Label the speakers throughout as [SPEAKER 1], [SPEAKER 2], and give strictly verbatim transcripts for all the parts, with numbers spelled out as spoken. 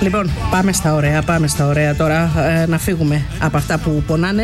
[SPEAKER 1] Λοιπόν, πάμε στα ωραία, πάμε στα ωραία τώρα, ε, να φύγουμε από αυτά που πονάνε.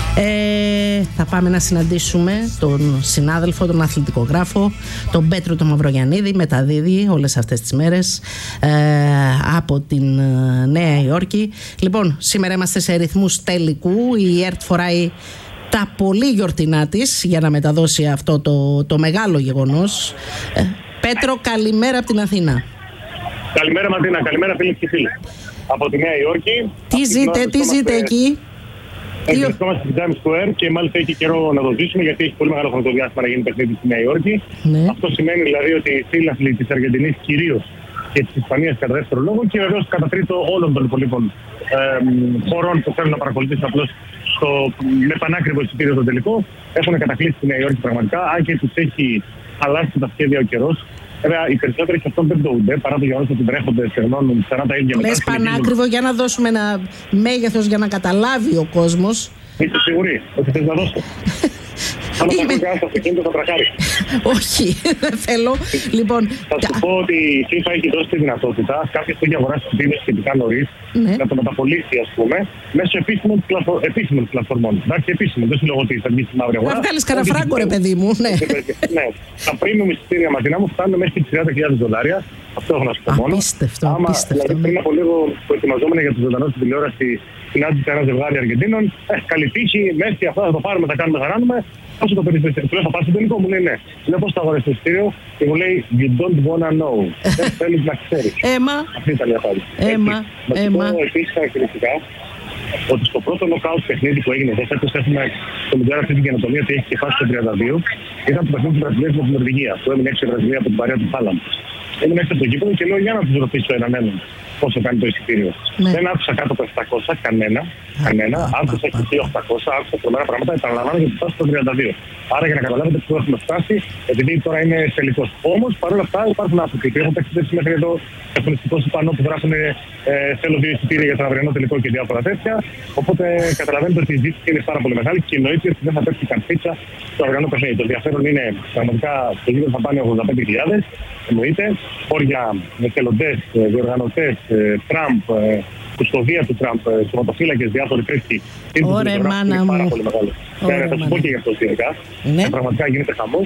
[SPEAKER 1] Ε, θα πάμε να συναντήσουμε τον συνάδελφο, τον αθλητικογράφο, τον Πέτρο τον Μαυρογιαννίδη, μεταδίδει όλες αυτές τις μέρες ε, από την ε, Νέα Υόρκη. Λοιπόν, σήμερα είμαστε σε ρυθμούς τελικού, η ΕΡΤ φοράει τα πολύ γιορτινά της για να μεταδώσει αυτό το, το μεγάλο γεγονός. Ε, Πέτρο, καλημέρα από την Αθήνα.
[SPEAKER 2] Καλημέρα Ματίνα, καλημέρα φίλοι και φίλοι. Από τη Νέα Υόρκη.
[SPEAKER 1] Τι ζείτε, τι ζείτε εκεί?
[SPEAKER 2] Βρισκόμαστε στη Times Square και μάλιστα έχει καιρό να το ζήσουμε γιατί έχει πολύ μεγάλο χρονικό διάστημα να γίνει παιχνίδι στη Νέα Υόρκη. Ναι. Αυτό σημαίνει δηλαδή ότι οι φίλαθλοι της Αργεντινής κυρίως και της Ισπανίας κατά δεύτερο λόγο και βεβαίως κατά τρίτο όλων των υπολείπων ε, χωρών που θέλουν να παρακολουθήσουν απλώς στο, με πανάκριβο εισιτήριο το τελικό έχουν κατακλείσει τη Νέα Υόρκη πραγματικά, αν και τους έχει αλλάξει τα σχέδια ο καιρός. Βέβαια, οι περισσότεροι και αυτόν δεν το ούτε, παρά το γεγονός ότι τρέχονται, στερνώνουν σαράντα ίδια μετά.
[SPEAKER 1] Λες πανάκριβο για να δώσουμε ένα μέγεθος για να καταλάβει ο κόσμος.
[SPEAKER 2] Είστε σίγουροι ότι θες να δώσω? Αν θα πω κάτι στο αυτοκίνητο θα τραχάρει.
[SPEAKER 1] Όχι, δεν θέλω. Λοιπόν,
[SPEAKER 2] θα σου πω ότι η FIFA έχει δώσει τη δυνατότητα κάποιος που έχει αγοράσει την τιμή σχετικά νωρίς ναι. να το μεταπολίσει, ας πούμε, μέσω επίσημων, πλατφο... επίσημων πλατφορμών. Εντάξει, επίσημων, δεν σου λέω ότι θα βγει στη μαύρη αγορά.
[SPEAKER 1] Να βγάλεις κανένα φράγκο, ρε παιδί μου. Ναι.
[SPEAKER 2] ναι. Τα premium εισιτήρια Ματινά μου φτάνουν μέχρι τις τριάντα χιλιάδες δολάρια. Αυτό έχω να σου πω μόνο.
[SPEAKER 1] Απίστευτο,
[SPEAKER 2] Άμα,
[SPEAKER 1] απίστευτο.
[SPEAKER 2] Δηλαδή, πριν από λίγο που ετοιμαζόμουν για τους ζωντανούς στην τηλεόραση, συνάντησε ένα ζευγάρι Αργεντίνων. Ε, καλή τύχη, Μέση, αυτά θα το πάρουμε, θα κάνουμε, θα κάνουμε. Όσο το περιθώριο, του λέω θα πάρει στο τελικό, μου λέει ναι. Λέω πώς θα αγοράσει το εισιτήριο και μου λέει You don't wanna know. Δεν θέλεις να ξέρεις.
[SPEAKER 1] Έμα.
[SPEAKER 2] Αυτή ήταν η απάντηση.
[SPEAKER 1] Έμα. Έμα.
[SPEAKER 2] Να πω επίσης χαρακτηριστικά ότι στο πρώτο knockout παιχνίδι που έγινε εδώ, φέτος έχουμε στο Μουντιάλ αυτή την καινοτομία ότι έχει και φάσει το τριάντα δύο. Ήταν το παιχνίδι του Βραζιλίας με την Νορβηγία, που έμεινε έξω η Βραζιλία από την παρέα του Χάλαμ. Έμεινε έξω από το γήπεδο και λέω για να τους ρωτήσω έναν έναν πόσο κάνει το εισιτήριο. Ναι. Δεν άκουσα κάτω από επτακόσια, κανένα. Κανένα. Άκουσα και χίλια οκτακόσια, άκουσα τρομερά πράγματα. Επαναλαμβάνω γιατί φτάσει στο τριάντα δύο. Άρα για να καταλάβετε πού έχουμε φτάσει, επειδή τώρα είναι τελικός. Όμως παρόλα αυτά υπάρχουν άνθρωποι που έχουν ταξιδέψει μέχρι εδώ, έχουν σηκώσει πάνω που γράφουν ε, θέλω δύο εισιτήρια για τον αυριανό τελικό και διάφορα τέτοια. Οπότε καταλαβαίνετε ότι η ζήτηση είναι πάρα πολύ μεγάλη και εννοείται ότι δεν θα πέφτει καρφίτσα στο αυριανό παιχνίδι. Το ενδιαφέρον είναι πραγματικά στο γήπεδο θα πάνε ογδόντα πέντε χιλιάδες. Εννοείται, όρια εθελοντές, διοργανωτές, Τραμπ, κουστοδία του Τραμπ, σωματοφύλακες, διάφοροι τέτοιοι.
[SPEAKER 1] Ωραία, μάνα μου.
[SPEAKER 2] Πάρα πολύ μεγάλο. Ναι, θα σου πω και γι' αυτό τελικά. Ναι. Πραγματικά γίνεται χαμός.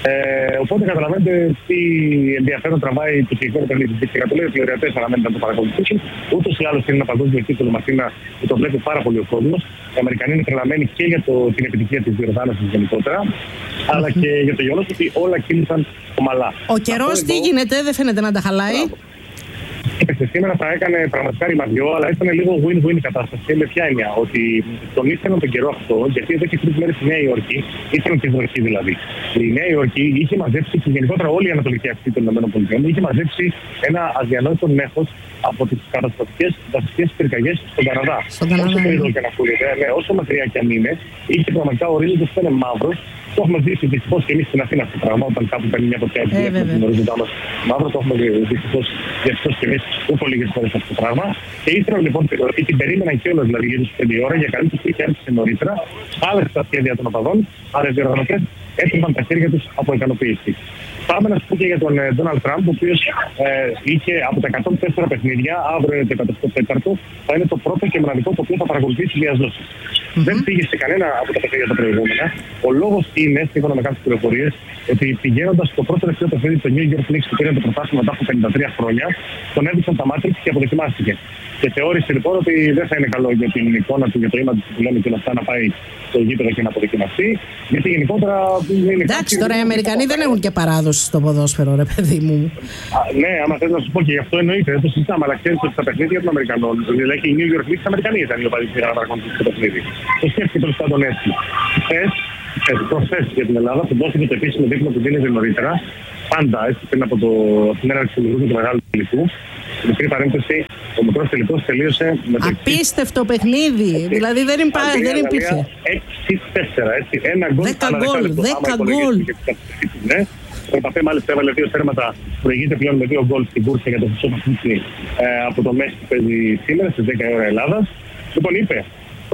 [SPEAKER 2] Ε, οπότε καταλαβαίνετε τι ενδιαφέρον τραβάει το συγκεκριμένο παιχνίδι. Και κατ' ολόκληρη οι τηλεοπτές αναμένεται να το παρακολουθήσουν. Ούτως ή άλλως είναι ένα παγκόσμιο τίτλο Μαρτίνα που το βλέπει πάρα πολύ ο κόσμος. Οι Αμερικανοί είναι τρελαμένοι και για το, την επιτυχία της διοργάνωσης γενικότερα, mm-hmm. αλλά και για το γεγονός ότι όλα κύλησαν ομαλά.
[SPEAKER 1] Ο καιρός τι γίνεται, δεν φαίνεται να τα χαλάει.
[SPEAKER 2] Κοιτάξτε, σήμερα θα έκανε πραγματικά ρημαδιό, αλλά ήταν λίγο win-win κατάσταση. Με ποια έννοια? Ότι τον ήθελαν τον καιρό αυτό, γιατί εδώ και τρεις μέρες στη Νέα Υόρκη, ήθελαν τη βροχή δηλαδή. Η Νέα Υόρκη είχε μαζέψει και γενικότερα όλη η ανατολική ακτή των ΗΠΑ είχε μαζέψει ένα αδιανόητο νέφος από τις καταστροφικές δασικές πυρκαγιές στον Καναδά.
[SPEAKER 1] Στον Καναδά.
[SPEAKER 2] Όσο περίπου και να ακούγεται, ναι, όσο μακριά και αν είναι, είχε πραγματικά ορίζοντας που ήταν μαύρος. Το έχουμε δει δυστυχώς και εμείς στην Αθήνα αυτό το πράγμα. Όταν κάπου παίρνει μια ποτέ και την ορίζοντά μας μαύρο, το έχουμε δει δυστυχώς και εμείς ούκο λίγες φορές αυτό το πράγμα. Και ήθελαν λοιπόν ότι την περίμεναν και όλες δηλαδή γύρω στις πέντε ώρα για καλή τους είχε έρθει νωρίτερα, άλλαξε τα σχέδια των οπαδών, άρα οι διοργανωτές έτρεπαν τα χέρια τους από ικανοποίηση. Πάμε να σου πω και για τον Ντόναλντ Τραμπ, ο οποίος ε, είχε από τα εκατόν τέσσερα παιχνίδια, αύριο είναι το εκατόν τέταρτο, θα είναι το πρώτο και μοναδικό το οποίο θα παρακολουθήσει διασδόσεις. Mm-hmm. Δεν πήγε σε κανένα από τα παιχνίδια τα προηγούμενα. Ο λόγος είναι, σύμφωνα με κάποιες πληροφορίες, ότι πηγαίνοντας στο πρώτο τελευταίο παιχνίδι του New York Knicks που πήρε το πρωτάθλημα μετά από πενήντα τρία χρόνια, τον έδειξαν τα Matrix και αποδοκιμάστηκε. Και θεώρησε λοιπόν ότι δεν θα είναι καλό για την εικόνα του, για το αίμα του που λέμε και όλα αυτά να πάει στο γήπεδο και να αποδοκιμαστεί. Γιατί γενικότερα είναι.
[SPEAKER 1] Εντάξει, τώρα οι Αμερικανοί δεν έχουν και παράδοση στο ποδόσφαιρο, ρε παιδί μου.
[SPEAKER 2] Α, ναι, άμα θες να σου πω και γι' αυτό εννοείται, δεν το συζητάμε. Αλλά ξέρεις ότι στα παιχνίδια των Αμερικανών, δηλαδή οι New York Knicks Αμερικανοί ήταν οι οπαδοί που πήγαν να παρακολουθήσουν το παιχνίδι. Το σκέφτηκε τέλος πάντων έτσι. Χθες, προχθές για την Ελλάδα, που δόθηκε το επίσημο δείγμα που δίνεται νωρίτερα, πάντα έτσι πριν από το, την έναρξη του του μεγάλου τελικού. Στην μικρή παρένθεση, ο μικρός τελικός τελείωσε με το
[SPEAKER 1] απίστευτο παιχνίδι. Έτσι. Δηλαδή δεν, υπά... δεν υπήρχε.
[SPEAKER 2] έξι τέσσερα, έτσι. Ένα γκολ.
[SPEAKER 1] δέκα γκολ. δέκα γκολ.
[SPEAKER 2] Ναι. Το Παπέ μάλιστα έβαλε δύο τέρματα. Προηγείται πλέον με δύο γκολ στην κούρσα για το Χρυσό Παπούτσι ε, από το Μέση που παίζει σήμερα στις δέκα η ώρα Ελλάδας. Λοιπόν, είπε ο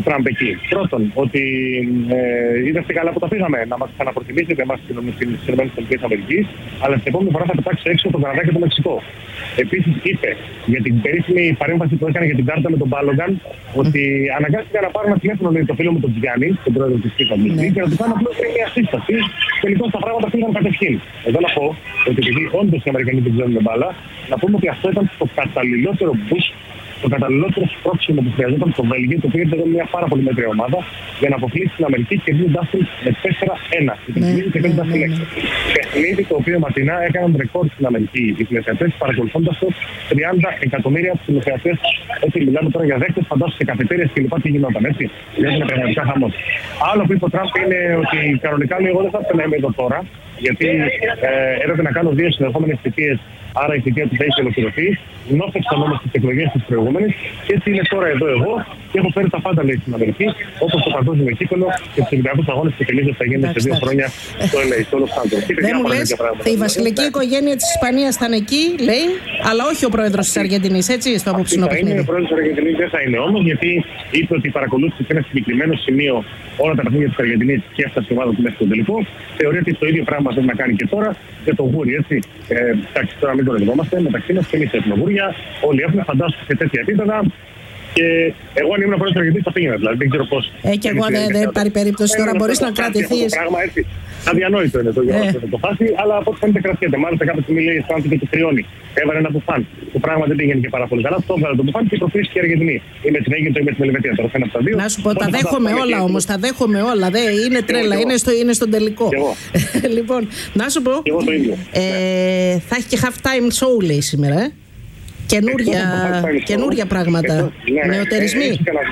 [SPEAKER 2] Τραμπ εκεί? Πρώτον, ότι ε, είδατε καλά που τα πήγαμε, να μας ξαναπροτιμήσετε εμάς στις ΗΠΑ, αλλά στην επόμενη φορά θα πετάξει έξω τον Καναδά και το Μεξικό. Επίσης είπε για την περίφημη παρέμβαση που έκανε για την κάρτα με τον Μπάλογκαν, ότι αναγκάστηκε να πάρουν ένα τηλέφωνο με το φίλο μου τον Τζιάννη, τον πρόεδρο της FIFA, ναι. και να του κάνω απλώς μια σύσταση. Τελικώς τα πράγματα πήγαν κατευθείαν. Εδώ να πω ότι επειδή όντως οι Αμερικανοί δεν ξέρουν μπάλα, να πούμε ότι αυτό ήταν το καταλληλότερο boost, το καταλληλότερο σπρώξιμο που χρειαζόταν στο Βέλγιο, το οποίο ήταν μια πάρα πολύ μέτρια ομάδα, για να αποκλείσει την Αμερική και δίνοντάς την με τέσσερα ένα. Και παίρνοντας την έξω. Παιχνίδι το οποίο ματινά έκαναν ρεκόρ στην Αμερική οι τηλεθεατές, παρακολουθώντας το τριάντα εκατομμύρια τηλεθεατές. Έτσι μιλάμε τώρα για δέκτες, φαντάσου σε καφετέρειες και λοιπά τι γινόταν, έτσι. Δηλαδή είναι πραγματικά χαμός. Άλλο που είπε ο Τραμπ είναι ότι κανονικά λέει: εγώ δεν θα ήθελα να είμαι εδώ τώρα, γιατί ε, έπρεπε να κάνω δύο συνεχόμενες θητείες. Άρα η θητεία του θα έχει ολοκληρωθεί. Νόφεξαν όμως τις εκλογές τις προηγούμενες και έτσι είναι τώρα εδώ εγώ και έχω φέρει τα πάντα λέει στην Αμερική, όπως το παγκόσμιο κύπελλο και τους Ολυμπιακούς Αγώνες που τελείως θα γίνουν σε δύο χρόνια στο ελ έι, στο Los Angeles.
[SPEAKER 1] Δεν μου λες, η βασιλική οικογένεια της Ισπανίας θα είναι εκεί, λέει, αλλά όχι ο πρόεδρος της Αργεντινής, έτσι, στο απόψινό παιχνίδι.
[SPEAKER 2] Ο πρόεδρος της Αργεντινής δεν θα είναι όμως, γιατί είπε ότι παρακολούθησε σε ένα συγκεκριμένο σημείο όλα τα παιχνίδια της Αργεντινής και έφτασε η ομάδα του μέχρι τον τελικό. Θεωρεί ότι το ίδιο πράγμα θέλει να κάνει και τώρα για το γούρι, έτσι. Ε, εντάξει, τώρα μην κοροϊδευόμαστε μεταξύ μας και εμείς έχουμε γούρια. Όλοι έχουμε, φαντάσου σε τέτοια επίπεδα. Και εγώ αν ήμουν πρόεδρος της Αργεντινής θα πήγαινα, δηλαδή δεν ξέρω πώς.
[SPEAKER 1] Ε, και εγώ δεν πάρει περίπτωση τώρα, μπορείς να κρατηθείς.
[SPEAKER 2] Αδιανόητο είναι το γεγονός αυτό το φάση, αλλά από ό,τι φαίνεται κρατιέται. Μάλιστα κάποια στιγμή λέει αισθάνεται και του κρυώνει. Έβαλε ένα μπουφάν. Το πράγμα δεν πήγαινε και πάρα πολύ καλά. Το έβαλε το μπουφάν και προφύγει η Αργεντινή. Ή με την Αίγυπτο ή με την Ελβετία. Τώρα φαίνεται από τα δύο.
[SPEAKER 1] Να σου πω, τα δέχομαι όλα όμως. Τα δέχομαι όλα. Δεν είναι τρέλα. Είναι, στο, είναι στον τελικό. Λοιπόν, να σου πω. Θα έχει και half time show λέει σήμερα. Ε? Καινούρια, καινούρια πράγματα. Ναι, νεοτερισμοί.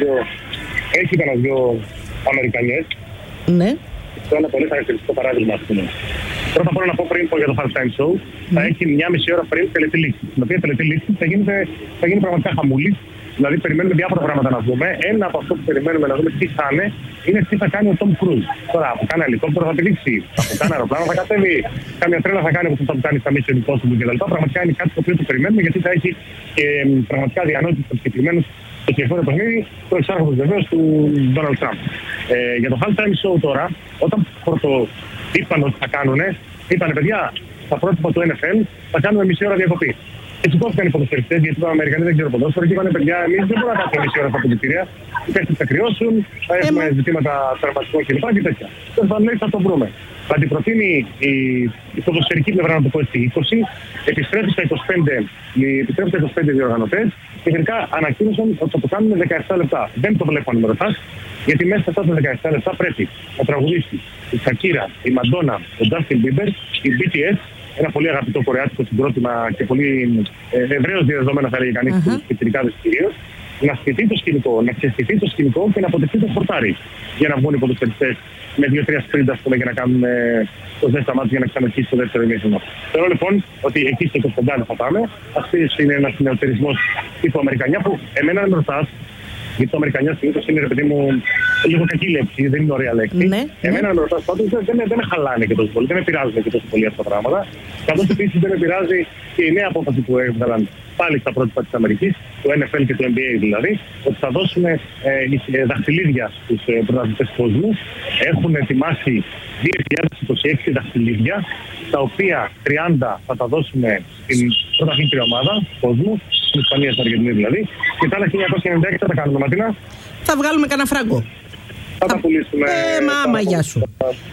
[SPEAKER 2] Έχει κανένα δυο Αμερικανιές.
[SPEAKER 1] Ναι.
[SPEAKER 2] Αυτό είναι πολύ χαρακτηριστικό παράδειγμα, ας πούμε. Πρώτα απ' όλα να πω πριν πω για το halftime show, mm. θα έχει μια μισή ώρα πριν τελετή λήξη. Στην οποία τελετή λήξη θα, θα γίνει πραγματικά χαμούλη. Δηλαδή, περιμένουμε διάφορα πράγματα να δούμε. Ένα από αυτό που περιμένουμε να δούμε τι θα είναι, είναι τι θα κάνει ο Tom Cruise. Τώρα, που κάνει ελικόπτερο θα πηδήξει, που κάνει αεροπλάνο θα κατέβει, κάμια τρέλα θα κάνει όπως θα κάνει στα Mission Impossible κτλ. Πραγματικά είναι κάτι το οποίο το περιμένουμε γιατί θα έχει και πραγματικά διανόητους συγκεκριμένους το συγκεκριμένο παιχνίδι, το εξάρχοντος βεβαίως του Donald Trump. Ε, για το halftime show τώρα, όταν πρώτο είπαν ότι θα κάνουνε, είπανε παιδιά, στα πρότυπα του N F L θα κάνουμε μισή ώρα διακοπή. Και σηκώθηκαν οι ποδοσφαιριστές, γιατί οι Αμερικανοί δεν ξέρουν ποδόσφαιρο και είπανε παιδιά, εμείς δεν μπορούμε να κάνουμε μισή ώρα στα αποδυτήρια. Οι παίκτες θα κρυώσουν, θα έχουμε ζητήματα τραυματισμών κλπ. Και τέτοια. Τέλος πάντων, θα το βρούμε. Θα την προτείνει η, η ποδοσφαιρική πλευρά, να το πω έτσι, είκοσι, επιστρέφει στα είκοσι πέντε, επιστρέφει στα είκοσι πέντε διοργανωτές και τελικά ανακοίνωσαν ότι θα το κάνουν δεκαεπτά λεπτά. Δεν το βλέπω ανημερωτάς, γιατί μέσα σε αυτά τα δεκαεπτά λεπτά πρέπει να τραγουδήσει η Shakira, η Madonna, ο Justin Bieber, η μπι τι ες, ένα πολύ αγαπητό κορεάτικο συγκρότημα και πολύ ε, ευρέως διαδεδομένα θα λέγει κανείς uh-huh. και τελικάδες κυρίως, να σκεφτεί το σκηνικό, να ξεστηθεί το σκηνικό και να αποτεθεί το χορτάρι για να βγουν οι ποδοσφαιριστές με δύο-τρία σπριντ, ας πούμε, για να κάνουν ε, το ζέστα μάτια για να ξαναρχίσει το δεύτερο ημίχρονο. Θεωρώ λοιπόν ότι εκεί στο είκοσι πέντε θα πάμε. Αυτή είναι ένας νεοτερισμός τύπου Αμερικανιά που εμένα με ρωτάς, γιατί το Αμερικανιά συνήθως είναι, ρε παιδί μου, λίγο κακή λέξη, δεν είναι ωραία λέξη.
[SPEAKER 1] Ναι,
[SPEAKER 2] εμένα με ρωτάς πάντως δεν, δεν, δεν με χαλάνε και τόσο πολύ, δεν με πειράζουν και τόσο πολύ αυτά τα πράγματα. Καθώς επίσης δεν με πειράζει και η νέα απόφαση που έβγαλαν πάλι στα πρότυπα της Αμερικής, του N F L και του N B A δηλαδή, ότι θα δώσουν ε, ε, δαχτυλίδια στους ε, πρωταθλητές του κόσμου. Έχουν ετοιμάσει δύο χιλιάδες είκοσι έξι δαχτυλίδια, τα οποία τριάντα θα τα δώσουμε στην πρωταθλήτρια ομάδα του κόσμου, στην Ισπανία, στην Αργεντινή δηλαδή, και τα άλλα χίλια εννιακόσια ενενήντα έξι θα τα κάνουμε, Ματίνα.
[SPEAKER 1] Θα βγάλουμε κανένα φράγκο.
[SPEAKER 2] Θα, θα τα πουλήσουμε.
[SPEAKER 1] Ε, μάμα, γεια σου.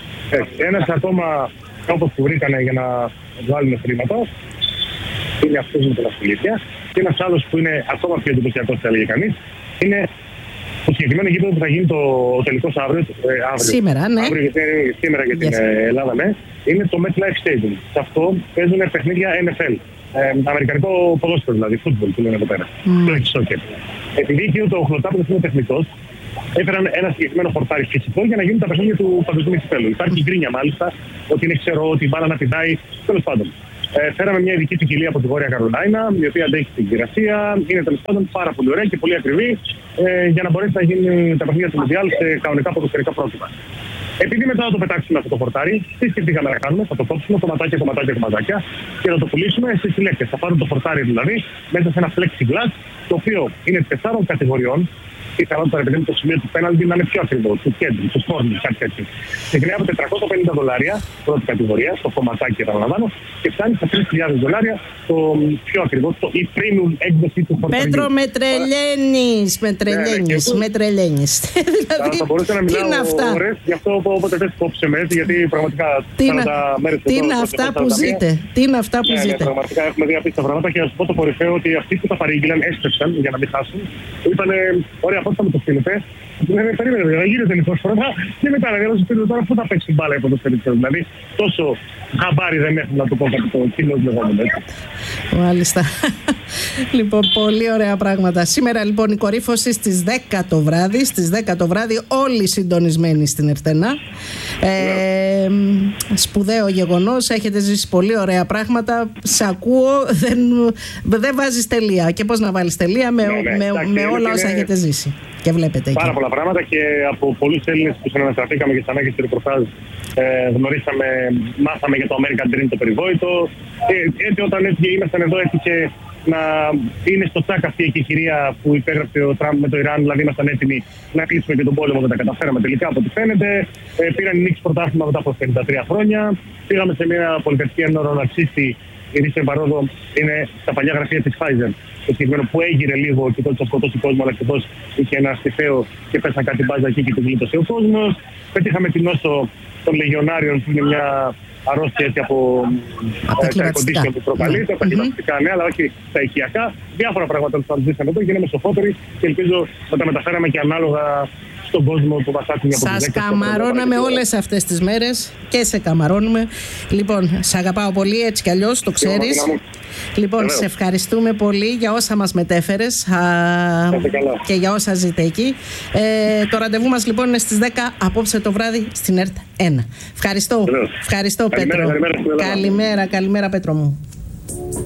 [SPEAKER 2] Ένας ακόμα τρόπος που βρήκανε για να βγάλουμε χρήματα είναι αυτός με τα δαχτυλίδια. Και ένας άλλος που είναι ακόμα πιο εντυπωσιακός, θα έλεγε κανείς, είναι το συγκεκριμένο γήπεδο που θα γίνει το τελικός αύριο. Ε, αύριο.
[SPEAKER 1] Σήμερα, ναι.
[SPEAKER 2] Αύριο, γιατί, σήμερα για την yes. Ελλάδα, ναι. Είναι το MetLife Stadium. Σε αυτό παίζουν παιχνίδια N F L. Ε, αμερικανικό ποδόσφαιρο, δηλαδή, football που λένε εδώ πέρα. Mm. Το έχει σόκερ. Επειδή εκεί το χλωτάπεδος είναι τεχνητός, έφεραν ένα συγκεκριμένο χορτάρι φυσικό για να γίνουν τα παιχνίδια του παγκοσμίου κυπέλλου. Υπάρχει γκρίνια μάλιστα, ότι είναι ξέρω ότι η μπάλα να πηδάει. Τέλος πάντων. Ε, φέραμε μια ειδική ποικιλία από τη Βόρεια Καρολάινα, η οποία αντέχει στην κυριαρχία. Είναι τέλος πάντων πάρα πολύ ωραία και πολύ ακριβή ε, για να μπορέσει να γίνουν τα παιχνίδια του Μουντιάλ σε κανονικά ποδοσφαιρικά πρότυπα. Επειδή μετά θα το πετάξουμε αυτό το χορτάρι, τι σκεφτήκαμε να κάνουμε, θα το κόψουμε κομματάκια, κομματάκια, κομματάκια και θα το πουλήσουμε στις συλλέκτες. Θα πάρουν το χορτάρι δηλαδή μέσα σε ένα plexiglass, το οποίο είναι τεσσάρων κατηγοριών. πιθανότητα επειδή το σημείο του πέναλτι να είναι πιο ακριβό, του κέντρου, του φόρμου, κάτι τέτοιο. Ξεκινάει από τετρακόσια πενήντα δολάρια πρώτη κατηγορία, το κομματάκι επαναλαμβάνω, και φτάνει στα τρεις χιλιάδες δολάρια το πιο ακριβό, το η premium έκδοση του φορτηγού.
[SPEAKER 1] Πέτρο, με τρελαίνεις, με τρελαίνεις, με τρελαίνεις.
[SPEAKER 2] Δηλαδή, θα μπορούσα να μιλάω ώρες, γι' αυτό όποτε θες κόψε με, γιατί πραγματικά σαράντα μέρες
[SPEAKER 1] τι είναι αυτά που ζείτε, τι είναι αυτά που ζείτε.
[SPEAKER 2] Πραγματικά έχουμε δει απίστευτα πράγματα και να σου πω το κορυφαίο ότι αυτοί που τα παρήγγειλαν έστρεψαν για να μην χάσουν. Είπανε, ωραία, πώς θα μου το στείλετε. Δηλαδή, περίμενε, δεν γίνεται λοιπόν φορά. Και μετά να σου στείλετε τώρα πού θα παίξουν μπάλα οι ποδοσφαιριστές. Δηλαδή, τόσο χαμπάρι δεν έχουν να το πω κάτι το κοινό λεγόμενο.
[SPEAKER 1] Μάλιστα. Λοιπόν, πολύ ωραία πράγματα. Σήμερα λοιπόν η κορύφωση στις δέκα το βράδυ. Στις δέκα το βράδυ, όλοι συντονισμένοι στην Ερθενά. Ε, σπουδαίο γεγονός. Έχετε ζήσει πολύ ωραία πράγματα. Σε ακούω, δεν, δεν βάζεις τελεία. Και πώς να βάλεις τελεία με, ναι, ναι, με, εντάξει, με όλα όσα έχετε ζήσει. Και βλέπετε
[SPEAKER 2] πάρα
[SPEAKER 1] εκεί.
[SPEAKER 2] Πολλά πράγματα και από πολλούς Έλληνες που συναναστραφήκαμε και στα ανάγκες του ρεπορτάζ ε, γνωρίσαμε, μάθαμε για το American Dream το περιβόητο. Ε, έτσι όταν έφυγε, ήμασταν εδώ, έτυχε να είναι στο τσάκ αυτή η εκεχηρία που υπέγραψε ο Τραμπ με το Ιράν, δηλαδή ήμασταν έτοιμοι να κλείσουμε και τον πόλεμο, δεν τα καταφέραμε τελικά από ό,τι φαίνεται. Ε, πήραν η νίκη πρωτάθλημα μετά από πενήντα τρία χρόνια. Πήγαμε σε μια πολυκατοικία ενώρο ναρξίστη, η Ρίσε Μπαρόδο είναι στα παλιά γραφεία της Pfizer. Το συγκεκριμένο που έγινε λίγο και τότε θα σκοτώσει κόσμο, αλλά εκτός είχε ένα αστιφαίο και πέσαν κάτι μπάζα εκεί και το γλίτωσε ο κόσμος. Πετύχαμε την νόσο των Λεγιονάριων, που είναι μια αρρώστια έτσι από τα κοντίσια που προκαλείται, τα κλιματικά, ναι, αλλά όχι τα οικιακά. Διάφορα πράγματα που θα ζήσαμε εδώ, γίναμε σοφότεροι και ελπίζω να τα μεταφέραμε και ανάλογα στον κόσμο που μας άκουγε από
[SPEAKER 1] σας καμαρώναμε όλες αυτές τις μέρες και σε καμαρώνουμε. Λοιπόν, σε αγαπάω πολύ, έτσι κι αλλιώς το ξέρεις. Λοιπόν, Ελέω. σε ευχαριστούμε πολύ για όσα μας μετέφερες α, και για όσα ζείτε εκεί. Ε, το ραντεβού μας λοιπόν είναι στις δέκα απόψε το βράδυ στην ΕΡΤ ένα. Ευχαριστώ, Ελέω. ευχαριστώ καλημέρα, Πέτρο. Καλημέρα, καλημέρα, καλημέρα Πέτρο μου.